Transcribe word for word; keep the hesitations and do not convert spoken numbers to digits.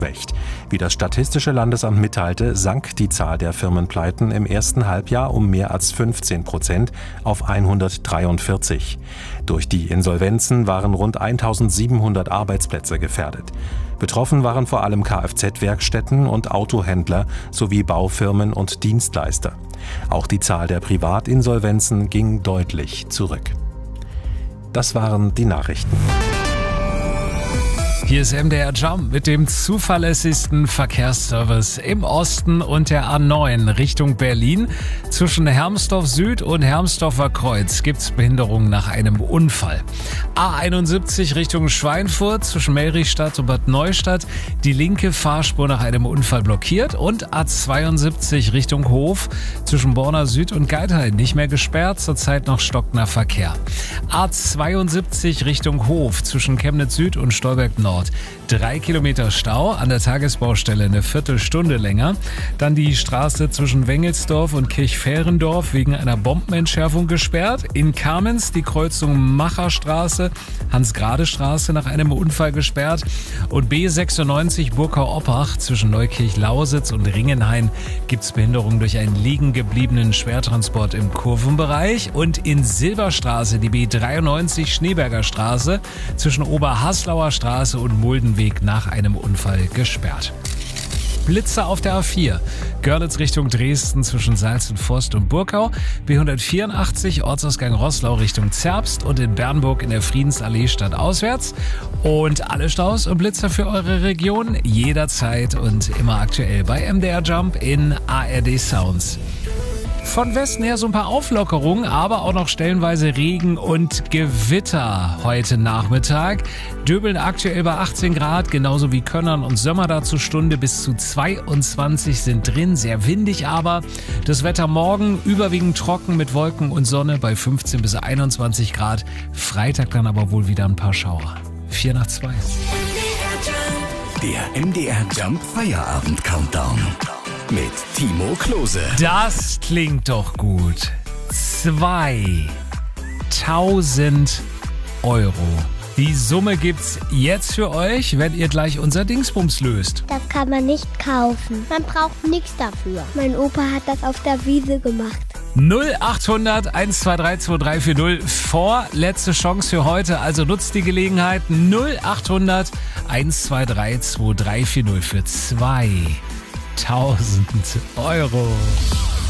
Recht. Wie das Statistische Landesamt mitteilte, sank die Zahl der Firmenpleiten im ersten Halbjahr um mehr als fünfzehn Prozent auf hundertdreiundvierzig. Durch die Insolvenzen waren rund eintausendsiebenhundert Arbeitsplätze gefährdet. Betroffen waren vor allem Kfz-Werkstätten und Autohändler sowie Baufirmen und Dienstleister. Auch die Zahl der Privatinsolvenzen ging deutlich zurück. Das waren die Nachrichten. Hier ist M D R Jump mit dem zuverlässigsten Verkehrsservice im Osten und der A neun Richtung Berlin. Zwischen Hermsdorf Süd und Hermsdorfer Kreuz gibt es Behinderungen nach einem Unfall. A einundsiebzig Richtung Schweinfurt zwischen Melrichstadt und Bad Neustadt. Die linke Fahrspur nach einem Unfall blockiert. Und A zweiundsiebzig Richtung Hof zwischen Borna Süd und Geithain nicht mehr gesperrt, zurzeit noch stockender Verkehr. A zweiundsiebzig Richtung Hof zwischen Chemnitz Süd und Stolberg Nord. Drei Kilometer Stau, an der Tagesbaustelle eine Viertelstunde länger. Dann die Straße zwischen Wengelsdorf und Kirchferendorf wegen einer Bombenentschärfung gesperrt. In Kamenz die Kreuzung Macherstraße, Hans-Grade-Straße nach einem Unfall gesperrt. Und B sechsundneunzig Burkau-Oppach zwischen Neukirch-Lausitz und Ringenhain gibt es Behinderungen durch einen liegen gebliebenen Schwertransport im Kurvenbereich. Und in Silberstraße die B dreiundneunzig Schneeberger Straße zwischen Oberhaslauer Straße und Muldenweg nach einem Unfall gesperrt. Blitzer auf der A vier. Görlitz Richtung Dresden zwischen Salz-und-Forst und Burkau. B hundertvierundachtzig Ortsausgang Roßlau Richtung Zerbst und in Bernburg in der Friedensallee stadtauswärts. Und alle Staus und Blitzer für eure Region jederzeit und immer aktuell bei M D R Jump in A R D Sounds. Von Westen her so ein paar Auflockerungen, aber auch noch stellenweise Regen und Gewitter heute Nachmittag. Döbeln aktuell bei achtzehn Grad, genauso wie Könnern und Sömmerda zur Stunde bis zu zweiundzwanzig sind drin. Sehr windig aber. Das Wetter morgen überwiegend trocken mit Wolken und Sonne bei fünfzehn bis einundzwanzig Grad. Freitag dann aber wohl wieder ein paar Schauer. Vier nach zwei. Der M D R Jump Feierabend Countdown. Mit Timo Klose. Das klingt doch gut. zweitausend Euro. Die Summe gibt's jetzt für euch, wenn ihr gleich unser Dingsbums löst. Das kann man nicht kaufen. Man braucht nichts dafür. Mein Opa hat das auf der Wiese gemacht. null achthundert eins zwei drei zwei drei vier null. Vorletzte Chance für heute, also nutzt die Gelegenheit. null achthundert eins zwei drei zwei drei vier null für zweitausend Euro.